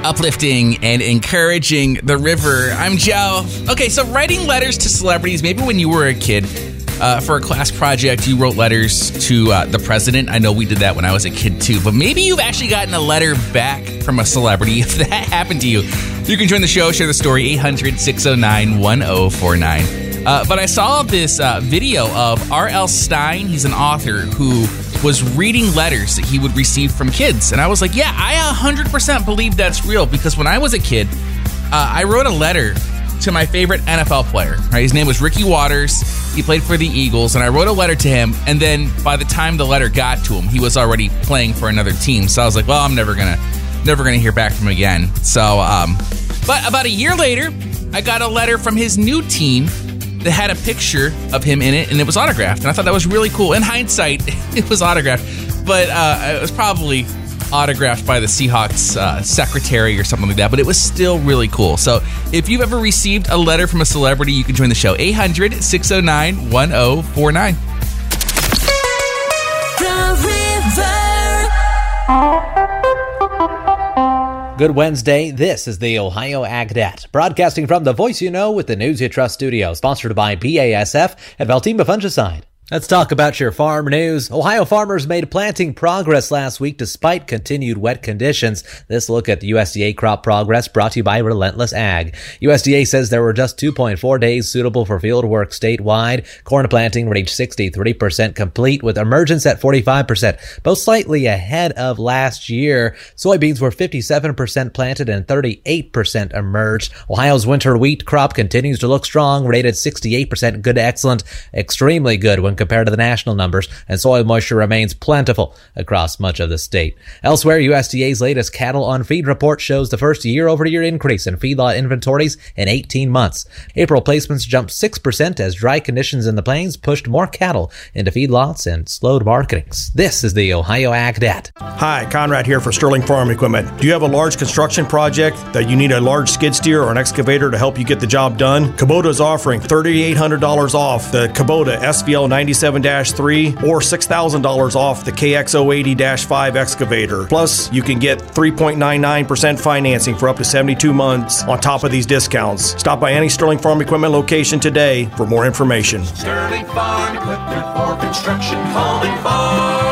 uplifting and encouraging the river. I'm Joe. Okay, so writing letters to celebrities, maybe when you were a kid, for a class project, you wrote letters to the president. I know we did that when I was a kid too, but maybe you've actually gotten a letter back from a celebrity. If that happened to you, you can join the show, share the story, 800-609-1049. But I saw this video of R.L. Stine. He's an author who was reading letters that he would receive from kids. And I was like, yeah, I 100% believe that's real, because when I was a kid, I wrote a letter to my favorite NFL player. Right? His name was Ricky Watters. He played for the Eagles, and I wrote a letter to him, and then by the time the letter got to him, he was already playing for another team. So I was like, well, I'm never gonna hear back from him again. So, but about a year later, I got a letter from his new team that had a picture of him in it, and it was autographed. And I thought that was really cool. In hindsight, it was autographed, but it was probably autographed by the Seahawks secretary or something like that, but it was still really cool. So if you've ever received a letter from a celebrity, you can join the show, 800-609-1049. Good Wednesday. This is the Ohio AgNet, broadcasting from the Voice You Know with the News You Trust studio, sponsored by BASF and Valtima Fungicide. Let's talk about your farm news. Ohio farmers made planting progress last week despite continued wet conditions. This look at the USDA crop progress brought to you by Relentless Ag. USDA says there were just 2.4 days suitable for field work statewide. Corn planting reached 63% complete, with emergence at 45%, both slightly ahead of last year. Soybeans were 57% planted and 38% emerged. Ohio's winter wheat crop continues to look strong, rated 68% good to excellent, extremely good when compared to the national numbers, and soil moisture remains plentiful across much of the state. Elsewhere, USDA's latest cattle on feed report shows the first year-over-year increase in feedlot inventories in 18 months. April placements jumped 6% as dry conditions in the plains pushed more cattle into feedlots and slowed marketings. This is the Ohio AgNet. Hi, Conrad here for Sterling Farm Equipment. Do you have a large construction project that you need a large skid steer or an excavator to help you get the job done? Kubota is offering $3,800 off the Kubota SVL 97-3 or $6,000 off the KX080-5 excavator. Plus, you can get 3.99% financing for up to 72 months on top of these discounts. Stop by any Sterling Farm Equipment location today for more information. Sterling Farm Equipment for construction, home and farm.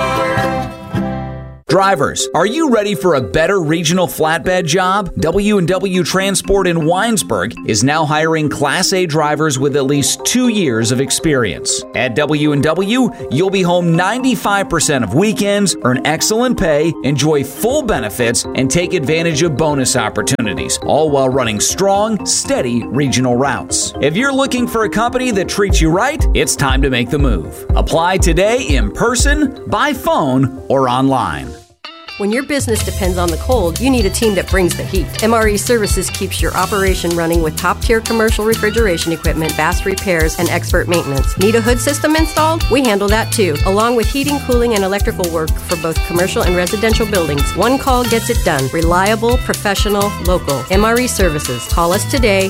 Drivers, are you ready for a better regional flatbed job? W&W Transport in Winesburg is now hiring Class A drivers with at least 2 years of experience. At W&W, you'll be home 95% of weekends, earn excellent pay, enjoy full benefits, and take advantage of bonus opportunities, all while running strong, steady regional routes. If you're looking for a company that treats you right, it's time to make the move. Apply today in person, by phone, or online. When your business depends on the cold, you need a team that brings the heat. MRE Services keeps your operation running with top-tier commercial refrigeration equipment, fast repairs, and expert maintenance. Need a hood system installed? We handle that too, along with heating, cooling, and electrical work for both commercial and residential buildings. One call gets it done. Reliable, professional, local. MRE Services. Call us today,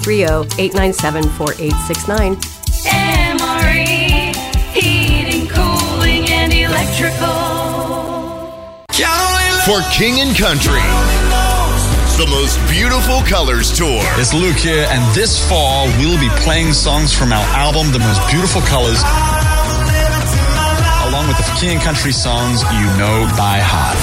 330-897-4869. MRE, heating, cooling, and electrical. For King and Country, the most beautiful colors tour. It's Luke here, and this fall we'll be playing songs from our album, The Most Beautiful Colors, along with the King and Country songs you know by heart.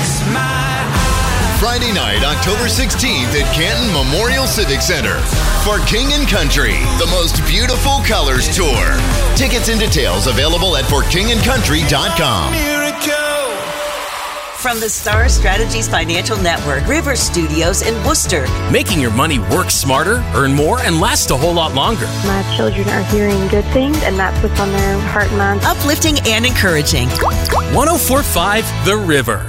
Friday night, October 16th at Canton Memorial Civic Center for King and Country, the most beautiful colors tour. Tickets and details available at forkingandcountry.com. From the Star Strategies Financial Network, River Studios in Worcester. Making your money work smarter, earn more, and last a whole lot longer. My children are hearing good things, and that's what's on their heart and mind. Uplifting and encouraging. 104.5 The River.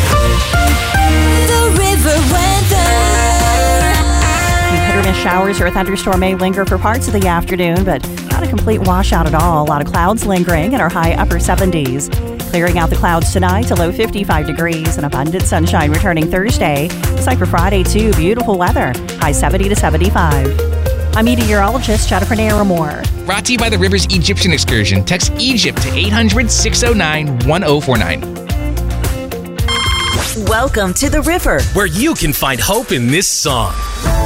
The River weather. Hit-or-miss showers or a thunderstorm may linger for parts of the afternoon, but not a complete washout at all. A lot of clouds lingering in our high upper 70s. Clearing out the clouds tonight to low 55 degrees and abundant sunshine returning Thursday. Looks like for Friday, too, beautiful weather. High 70 to 75. I'm meteorologist Jennifer Naramore. Brought to you by the Rivers Egyptian Excursion. Text Egypt to 800-609-1049. Welcome to the river, where you can find hope in this song.